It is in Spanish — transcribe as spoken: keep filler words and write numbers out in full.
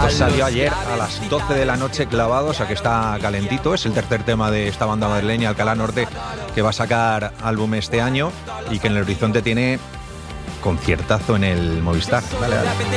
Esto salió ayer a las doce de la noche clavado, o sea que está calentito. Es el tercer tema de esta banda madrileña, Alcalá Norte, que va a sacar álbum este año y que en el horizonte tiene conciertazo en el Movistar. Dale, dale.